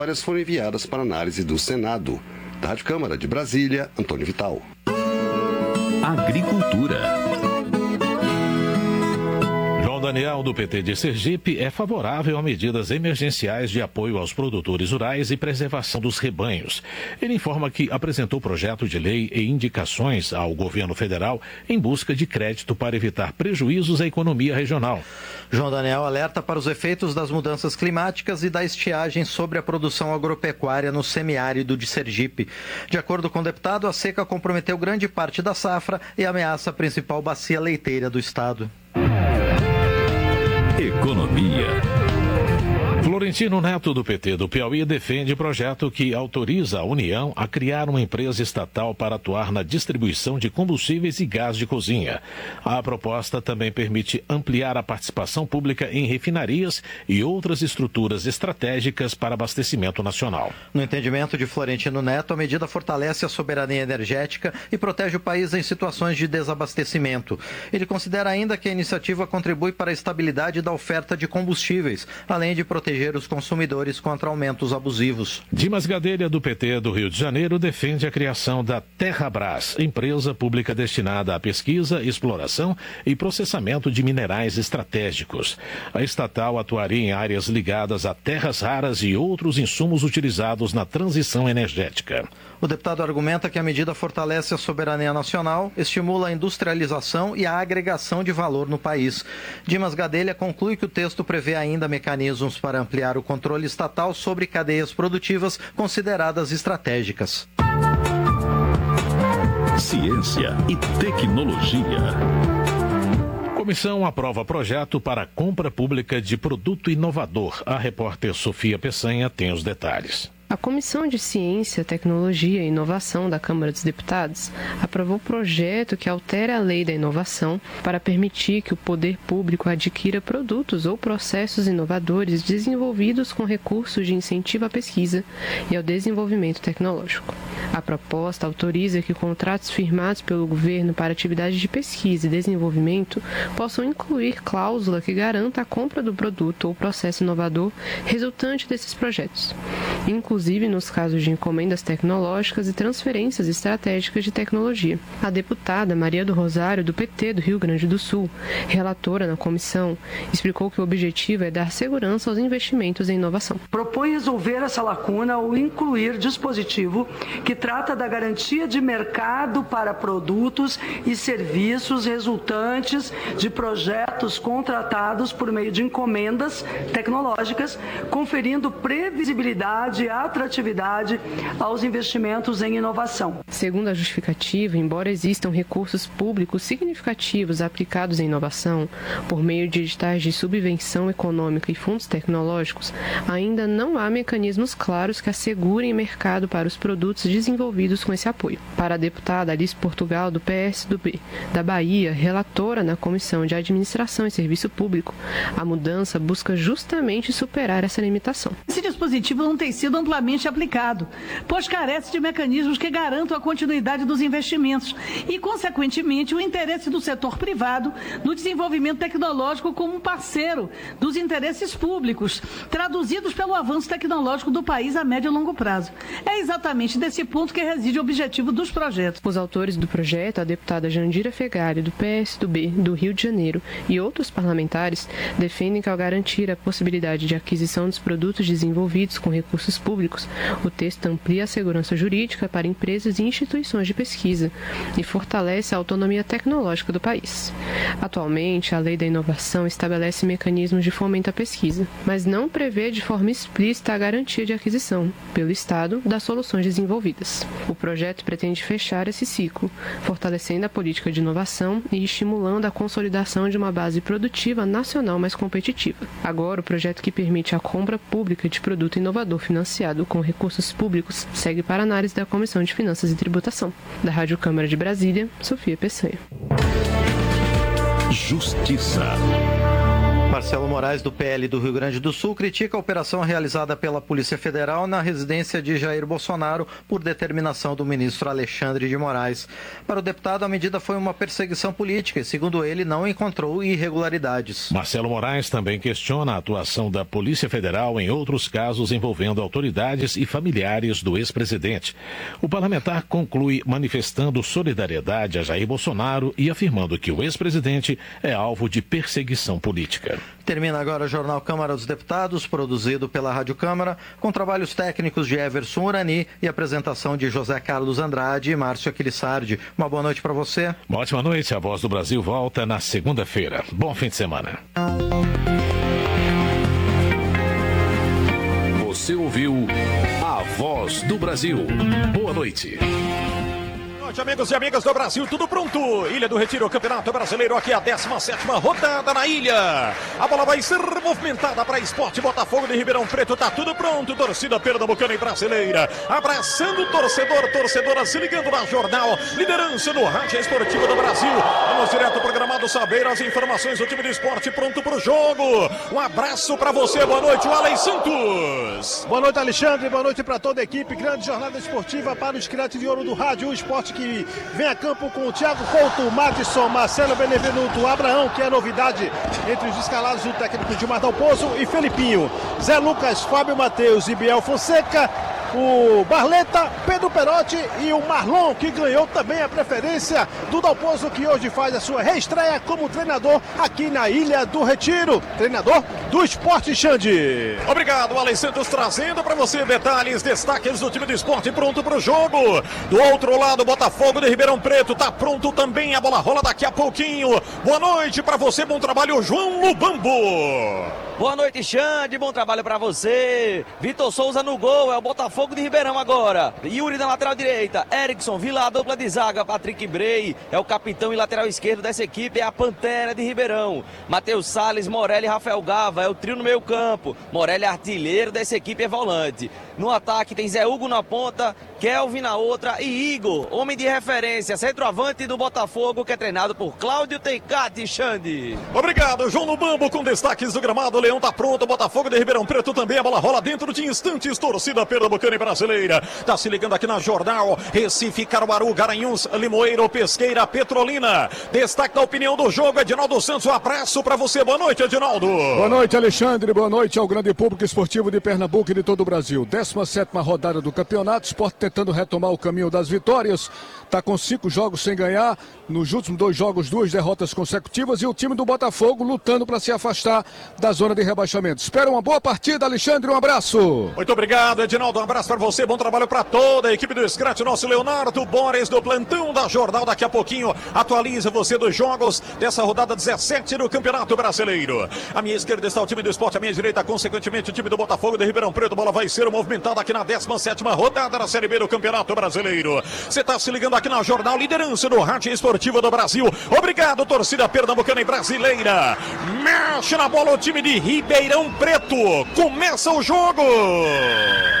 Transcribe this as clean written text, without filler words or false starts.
Várias foram enviadas para análise do Senado. Da Rádio Câmara de Brasília, Antônio Vital. Agricultura. Daniel, do PT de Sergipe, é favorável a medidas emergenciais de apoio aos produtores rurais e preservação dos rebanhos. Ele informa que apresentou projeto de lei e indicações ao governo federal em busca de crédito para evitar prejuízos à economia regional. João Daniel alerta para os efeitos das mudanças climáticas e da estiagem sobre a produção agropecuária no semiárido de Sergipe. De acordo com o deputado, a seca comprometeu grande parte da safra e ameaça a principal bacia leiteira do estado. Economia. Florentino Neto, do PT do Piauí, defende projeto que autoriza a União a criar uma empresa estatal para atuar na distribuição de combustíveis e gás de cozinha. A proposta também permite ampliar a participação pública em refinarias e outras estruturas estratégicas para abastecimento nacional. No entendimento de Florentino Neto, a medida fortalece a soberania energética e protege o país em situações de desabastecimento. Ele considera ainda que a iniciativa contribui para a estabilidade da oferta de combustíveis, além de proteger os consumidores contra aumentos abusivos. Dimas Gadelha, do PT do Rio de Janeiro, defende a criação da Terrabras, empresa pública destinada à pesquisa, exploração e processamento de minerais estratégicos. A estatal atuaria em áreas ligadas a terras raras e outros insumos utilizados na transição energética. O deputado argumenta que a medida fortalece a soberania nacional, estimula a industrialização e a agregação de valor no país. Dimas Gadelha conclui que o texto prevê ainda mecanismos para ampliar o controle estatal sobre cadeias produtivas consideradas estratégicas. Ciência e tecnologia. Comissão aprova projeto para compra pública de produto inovador. A repórter Sofia Peçanha tem os detalhes. A Comissão de Ciência, Tecnologia e Inovação da Câmara dos Deputados aprovou o projeto que altera a Lei da Inovação para permitir que o poder público adquira produtos ou processos inovadores desenvolvidos com recursos de incentivo à pesquisa e ao desenvolvimento tecnológico. A proposta autoriza que contratos firmados pelo governo para atividades de pesquisa e desenvolvimento possam incluir cláusula que garanta a compra do produto ou processo inovador resultante desses projetos, inclusive nos casos de encomendas tecnológicas e transferências estratégicas de tecnologia. A deputada Maria do Rosário, do PT do Rio Grande do Sul, relatora na comissão, explicou que o objetivo é dar segurança aos investimentos em inovação. Propõe resolver essa lacuna ao incluir dispositivo que trata da garantia de mercado para produtos e serviços resultantes de projetos contratados por meio de encomendas tecnológicas, conferindo previsibilidade e atratividade aos investimentos em inovação. Segundo a justificativa, embora existam recursos públicos significativos aplicados em inovação por meio de editais de subvenção econômica e fundos tecnológicos, ainda não há mecanismos claros que assegurem mercado para os produtos desenvolvidos com esse apoio. Para a deputada Alice Portugal, do PSDB da Bahia, relatora na Comissão de Administração e Serviço Público, a mudança busca justamente superar essa limitação. Esse dispositivo não tem sido amplamente aplicado, pois carece de mecanismos que garantam a continuidade dos investimentos e, consequentemente, o interesse do setor privado no desenvolvimento tecnológico como um parceiro dos interesses públicos, traduzidos pelo avanço tecnológico do país a médio e longo prazo. É exatamente desse ponto que reside o objetivo dos projetos. Os autores do projeto, a deputada Jandira Fegali, do PSDB do Rio de Janeiro, e outros parlamentares, defendem que, ao garantir a possibilidade de aquisição dos produtos desenvolvidos com recursos públicos, o texto amplia a segurança jurídica para empresas e instituições de pesquisa e fortalece a autonomia tecnológica do país. Atualmente, a Lei da Inovação estabelece mecanismos de fomento à pesquisa, mas não prevê de forma explícita a garantia de aquisição, pelo Estado, das soluções desenvolvidas. O projeto pretende fechar esse ciclo, fortalecendo a política de inovação e estimulando a consolidação de uma base produtiva nacional mais competitiva. Agora, o projeto que permite a compra pública de produto inovador financiado com recursos públicos segue para análise da Comissão de Finanças e Tributação. Da Rádio Câmara de Brasília, Sofia Peçanha. Justiça. Marcelo Moraes, do PL do Rio Grande do Sul, critica a operação realizada pela Polícia Federal na residência de Jair Bolsonaro por determinação do ministro Alexandre de Moraes. Para o deputado, a medida foi uma perseguição política e, segundo ele, não encontrou irregularidades. Marcelo Moraes também questiona a atuação da Polícia Federal em outros casos envolvendo autoridades e familiares do ex-presidente. O parlamentar conclui manifestando solidariedade a Jair Bolsonaro e afirmando que o ex-presidente é alvo de perseguição política. Termina agora o Jornal Câmara dos Deputados, produzido pela Rádio Câmara, com trabalhos técnicos de Everson Urani e apresentação de José Carlos Andrade e Márcio Aquilissardi. Uma boa noite para você. Uma ótima noite. A Voz do Brasil volta na segunda-feira. Bom fim de semana. Você ouviu a Voz do Brasil. Boa noite. Amigos e amigas do Brasil, tudo pronto. Ilha do Retiro, Campeonato Brasileiro, aqui a 17ª rodada na ilha. A bola vai ser movimentada para Esporte Botafogo de Ribeirão Preto, tá tudo pronto. Torcida pernambucana e brasileira, abraçando o torcedor, torcedora se ligando na Jornal, liderança no Rádio Esportivo do Brasil. Vamos direto ao programado saber as informações do time do esporte pronto pro jogo. Um abraço para você, boa noite, o Alex Santos. Boa noite, Alexandre, boa noite para toda a equipe. Grande jornada esportiva para o Esquilete de Ouro do Rádio, o esporte que vem a campo com o Thiago Couto, Madison, Marcelo Benevenuto, Abraão, que é novidade entre os escalados, o técnico Gilmar Dalpozo e Felipinho, Zé Lucas, Fábio Matheus e Biel Fonseca, o Barleta, Pedro Perotti e o Marlon, que ganhou também a preferência do Dalpozo, que hoje faz a sua reestreia como treinador aqui na Ilha do Retiro, treinador do Esporte Xande. Obrigado, Alex Santos, trazendo para você detalhes, destaques do time do esporte pronto para o jogo. Do outro lado, Botafogo de Ribeirão Preto tá pronto também, a bola rola daqui a pouquinho. Boa noite para você, bom trabalho, João Lubambo. Boa noite, Xande, bom trabalho para você. Vitor Souza no gol, é o Botafogo de Ribeirão agora. Yuri na lateral direita, Erickson, Vila, a dupla de zaga, Patrick Brey, é o capitão e lateral esquerdo dessa equipe, é a Pantera de Ribeirão. Matheus Salles, Morelli e Rafael Gava, é o trio no meio campo. Morelli, artilheiro dessa equipe, é volante. No ataque tem Zé Hugo na ponta, Kelvin na outra e Igor, homem de referência, centroavante do Botafogo, que é treinado por Cláudio Tencati, Xande. Obrigado, João Lubambo, com destaques do gramado. O Leão tá pronto, Botafogo de Ribeirão Preto também, a bola rola dentro de instantes, torcida pernambucana e brasileira. Tá se ligando aqui na Jornal, Recife, Caruaru, Garanhuns, Limoeiro, Pesqueira, Petrolina. Destaque da opinião do jogo, Edinaldo Santos, um abraço pra você. Boa noite, Edinaldo. Boa noite, Alexandre, boa noite ao grande público esportivo de Pernambuco e de todo o Brasil. 17ª rodada do campeonato, Sport tentando retomar o caminho das vitórias, está com 5 jogos sem ganhar, nos últimos 2 jogos 2 derrotas consecutivas, e o time do Botafogo lutando para se afastar da zona de rebaixamento. Espero uma boa partida, Alexandre, um abraço. Muito obrigado, Edinaldo, um abraço para você, bom trabalho para toda a equipe do Scratch, nosso Leonardo Borges do plantão da Jornal, daqui a pouquinho atualiza você dos jogos dessa rodada 17 do Campeonato Brasileiro. À minha esquerda está o time do esporte, à minha direita, consequentemente, o time do Botafogo de Ribeirão Preto. A bola vai ser movimentada aqui na 17ª rodada da Série B do Campeonato Brasileiro. Você está se ligando aqui na Jornal, liderança do Rádio Esportivo do Brasil. Obrigado, torcida pernambucana e brasileira. Mexe na bola o time de Ribeirão Preto. Começa o jogo.